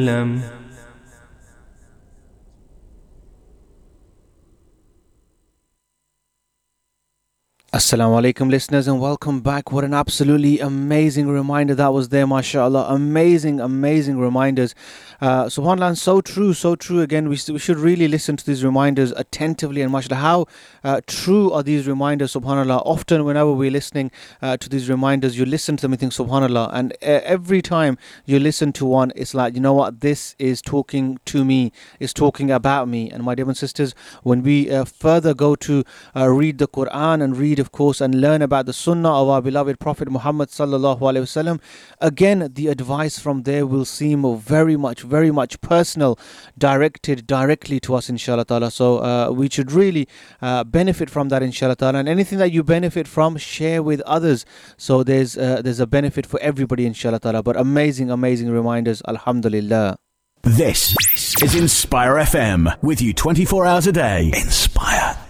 Assalamu alaikum listeners and welcome back. What an absolutely amazing reminder that was there, mashallah. Amazing reminders. SubhanAllah, so true. Again, we should really listen to these reminders attentively and mashallah. How true are these reminders, subhanAllah. Often whenever we're listening to these reminders, you listen to them and think subhanAllah, and every time you listen to one, it's like, you know what, this is talking to me, it's talking about me. And my dear and sisters, when we further go to read the Quran and read, of course, and learn about the sunnah of our beloved Prophet Muhammad sallallahu alaihi wasallam, again the advice from there will seem very much personal, directed directly to us, inshallah ta'ala. So we should really benefit from that, inshallah ta'ala, and anything that you benefit from, share with others. So there's a benefit for everybody, inshallah ta'ala. But amazing reminders, alhamdulillah. This is Inspire FM, with you 24 hours a day. Inspire